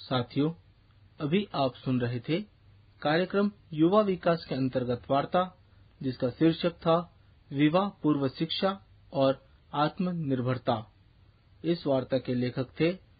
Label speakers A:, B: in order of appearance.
A: साथियों, अभी आप सुन रहे थे कार्यक्रम युवा विकास के अंतर्गत वार्ता, जिसका शीर्षक था विवाह पूर्व शिक्षा और आत्मनिर्भरता। इस वार्ता के लेखक थे